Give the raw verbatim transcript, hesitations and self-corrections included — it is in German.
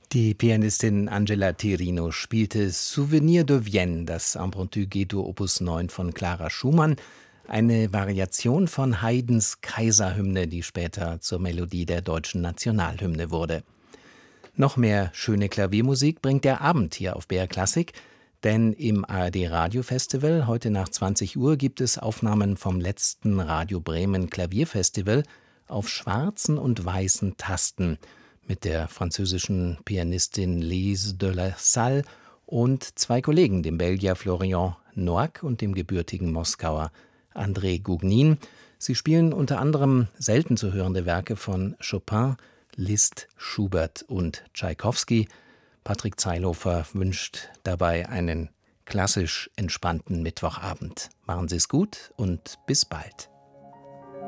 Die Pianistin Angela Tirino spielte Souvenir de Vienne, das Impromptu G-Dur Opus neun von Clara Schumann, eine Variation von Haydns Kaiserhymne, die später zur Melodie der deutschen Nationalhymne wurde. Noch mehr schöne Klaviermusik bringt der Abend hier auf B R Klassik, denn im A R D Radiofestival heute nach zwanzig Uhr gibt es Aufnahmen vom letzten Radio Bremen Klavierfestival auf schwarzen und weißen Tasten mit der französischen Pianistin Lise de la Salle und zwei Kollegen, dem Belgier Florian Noack und dem gebürtigen Moskauer André Gougnin. Sie spielen unter anderem selten zu hörende Werke von Chopin, Liszt, Schubert und Tschaikowski. Patrick Zeilhofer wünscht dabei einen klassisch entspannten Mittwochabend. Machen Sie es gut und bis bald.